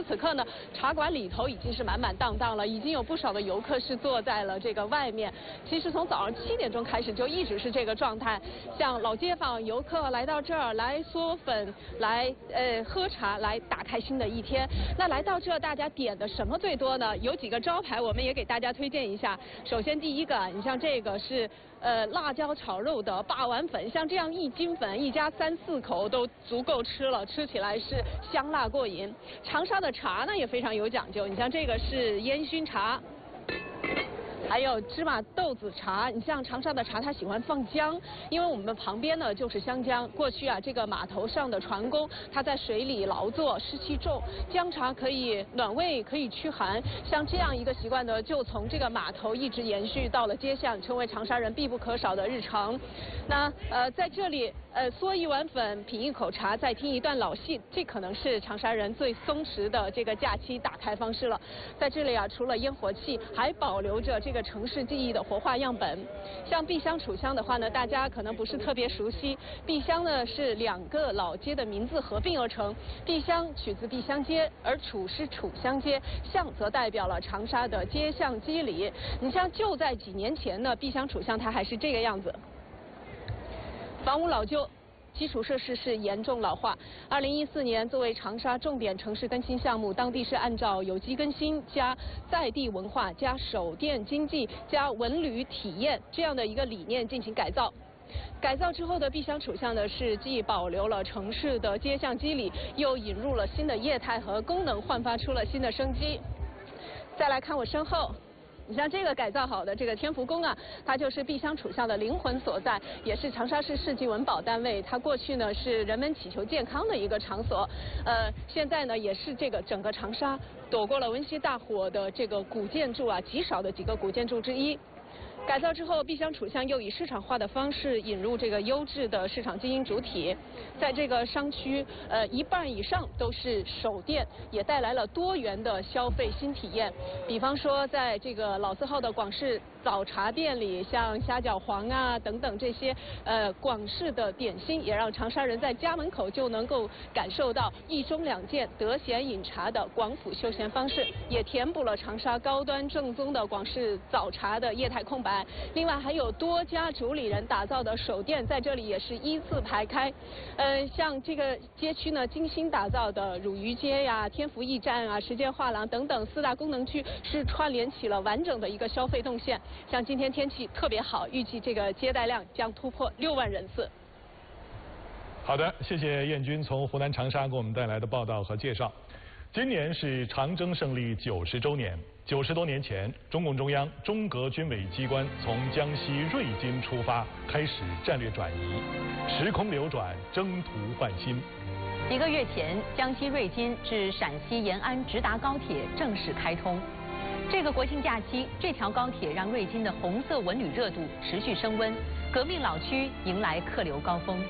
此刻呢，茶馆里头已经是满满当当了，已经有不少的游客是坐在了这个外面。其实从早上7点钟开始就一直是这个状态，像老街坊游客来到这儿来嗦粉，来喝茶，来打开新的一天。那来到这，大家点的什么最多呢？有几个招牌，我们也给大家推荐一下。首先第一个，你像这个是辣椒炒肉的霸王粉，像这样1斤粉，一家3、4口都足够吃了，吃起来是香辣过瘾。长沙的茶呢也非常有讲究，你像这个是烟熏茶。还有芝麻豆子茶，你像长沙的茶，它喜欢放姜，因为我们旁边呢就是湘江。过去啊，这个码头上的船工他在水里劳作，湿气重，姜茶可以暖胃，可以驱寒。像这样一个习惯呢，就从这个码头一直延续到了街巷，成为长沙人必不可少的日常。那在这里嗦一碗粉，品一口茶，再听一段老戏，这可能是长沙人最松弛的这个假期打开方式了。在这里啊，除了烟火气，还保留着这个城市记忆的活化样本。像碧香、楚香的话呢，大家可能不是特别熟悉。碧香呢是2个老街的名字合并而成，碧香取自碧香街，而楚是楚香街，香则代表了长沙的街巷肌理。你像就在几年前呢，碧香、楚香它还是这个样子。房屋老旧，基础设施是严重老化。2014年作为长沙重点城市更新项目，当地是按照有机更新加在地文化加手电经济加文旅体验这样的一个理念进行改造。改造之后的碧香楚香呢，是既保留了城市的街巷肌理，又引入了新的业态和功能，焕发出了新的生机。再来看我身后。你像这个改造好的这个天福宫啊，它就是碧香楚香的灵魂所在，也是长沙市世纪文保单位。它过去呢是人们祈求健康的一个场所，现在呢也是这个整个长沙躲过了温溪大火的这个古建筑啊极少的几个古建筑之一。改造之后，碧香楚香又以市场化的方式引入这个优质的市场经营主体，在这个商区，1半以上都是首店，也带来了多元的消费新体验。比方说，在这个老字号的广式早茶店里，像虾饺皇啊等等这些广式的点心，也让长沙人在家门口就能够感受到1盅2件得闲饮茶的广府休闲方式，也填补了长沙高端正宗的广式早茶的业态空白。另外还有多家主理人打造的首店，在这里也是依次排开。像这个街区呢，精心打造的汝渝街呀、天福驿站啊、时间画廊等等4大功能区，是串联起了完整的一个消费动线。像今天天气特别好，预计这个接待量将突破6万人次。 好的，谢谢燕军从湖南长沙给我们带来的报道和介绍。今年是长征胜利90周年。90多年前，中共中央、中革军委机关从江西瑞金出发，开始战略转移，时空流转，征途换新。 几个月前，江西瑞金至陕西延安直达高铁正式开通。这个国庆假期，这条高铁让瑞金的红色文旅热度持续升温，革命老区迎来客流高峰。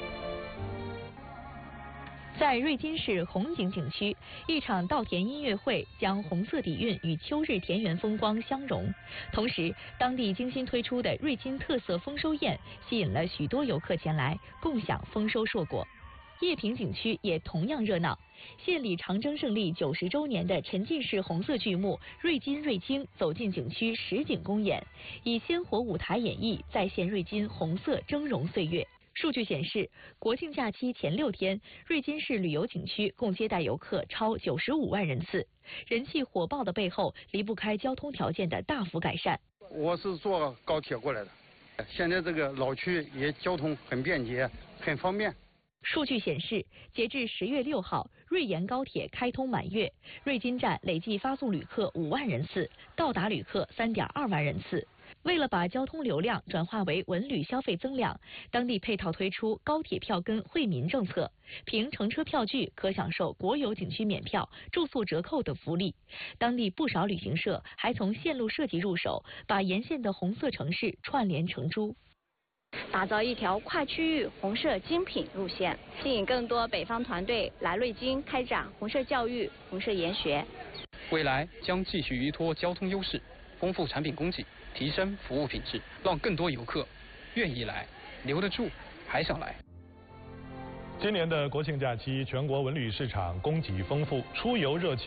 在瑞金市红景景区，一场稻田音乐会将红色底蕴与秋日田园风光相融。同时，当地精心推出的瑞金特色丰收宴吸引了许多游客前来共享丰收硕果。叶坪景区也同样热闹，献礼长征胜利90周年的沉浸式红色剧目《瑞金瑞京》走进景区实景公演，以鲜活舞台演绎再现瑞金红色峥嵘岁月。数据显示，国庆假期前6天，瑞金市旅游景区共接待游客超95万人次。人气火爆的背后，离不开交通条件的大幅改善。 我是坐高铁过来的，现在这个老区也交通很便捷，很方便。 数据显示，截至10月6号，瑞延高铁开通满月，瑞金站累计发送旅客5万人次，到达旅客3.2万人次。为了把交通流量转化为文旅消费增量，当地配套推出高铁票根惠民政策，凭乘车票据可享受国有景区免票、住宿折扣等福利。当地不少旅行社还从线路设计入手，把沿线的红色城市串联成珠。 打造一条跨区域红色精品路线，吸引更多北方团队来瑞金开展红色教育、红色研学。 未来将继续依托交通优势，丰富产品供给，提升服务品质，让更多游客愿意来，留得住，还想来。 今年的国庆假期，全国文旅市场供给丰富，出游热情